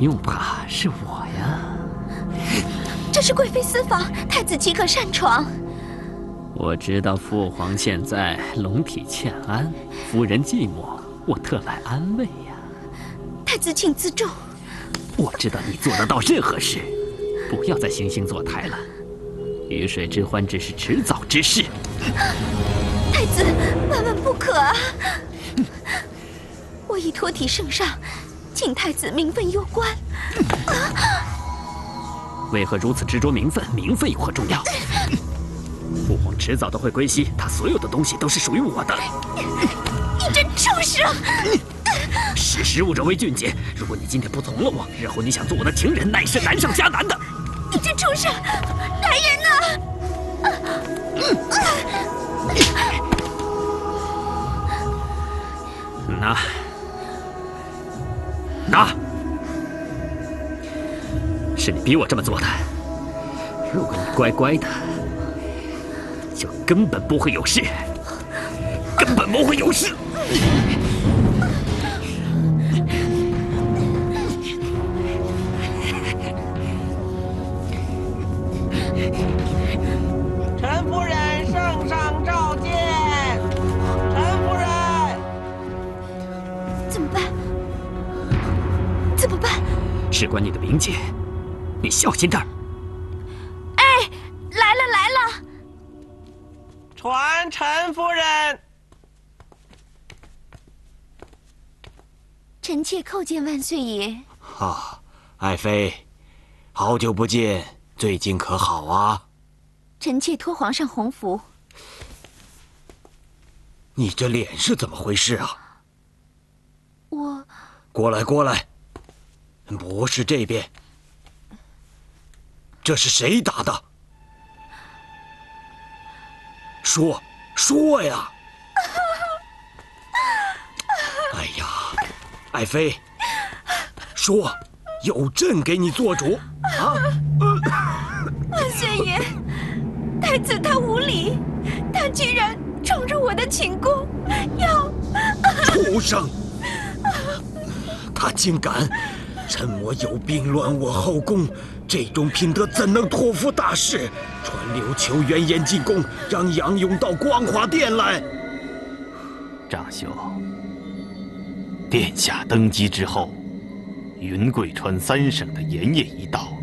用怕是我呀。 这是贵妃私房，太子岂可擅闯？ 我知道父皇现在龙体欠安，夫人寂寞，我特来安慰呀。 太子请自重。 我知道你做得到任何事，不要再惺惺作态了。鱼水之欢只是迟早之事。 太子，万万不可啊！我已脱体圣上，请太子名分攸关。 为何如此执着名分？名分有何重要？父皇迟早都会归西，他所有的东西都是属于我的。 你这畜生！ 识时务者为俊杰。如果你今天不从了我，日后你想做我的情人，乃是难上加难的。 你这畜生！来人呐！ 拿！是你逼我这么做的。如果你乖乖的，就根本不会有事，根本不会有事。 陈夫人，圣上召见。陈夫人， 怎么办？怎么办？ 事关你的名节，你小心点儿。 哎，来了来了！ 传陈夫人。 臣妾叩见万岁爷。 啊，爱妃，好久不见，最近可好啊？ 臣妾托皇上洪福。 你这脸是怎么回事啊？ 我…… 过来，过来，不是这边。这是谁打的？说呀！哎呀，爱妃，说，有朕给你做主啊！ 万岁爷，太子他无礼，他居然闯入我的寝宫，要…… 畜生！他竟敢趁我有病乱我后宫，这种品德怎能托付大事？传柳求援延进宫，让杨勇到光华殿来。 长兄，殿下登基之后，云贵川3省的盐业一道